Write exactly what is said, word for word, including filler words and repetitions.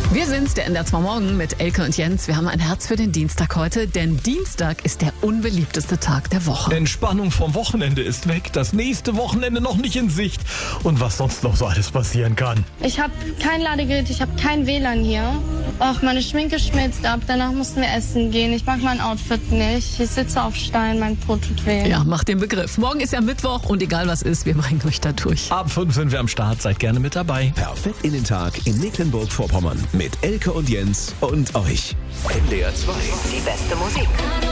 Wir sind's, der N D R zwei Morgen mit Elke und Jens. Wir haben ein Herz für den Dienstag heute, denn Dienstag ist der unbeliebteste Tag der Woche. Entspannung vom Wochenende ist weg, das nächste Wochenende noch nicht in Sicht und was sonst noch so alles passieren kann. Ich habe kein Ladegerät, ich habe kein W L A N hier. Och, meine Schminke schmilzt ab, danach mussten wir essen gehen. Ich mag mein Outfit nicht. Ich sitze auf Stein, mein Po tut weh. Ja, macht den Begriff. Morgen ist ja Mittwoch und egal was ist, wir bringen euch da durch. Ab fünf sind wir am Start, seid gerne mit dabei. Perfekt in den Tag in Mecklenburg-Vorpommern mit Elke und Jens und euch. N D R zwei. Die beste Musik.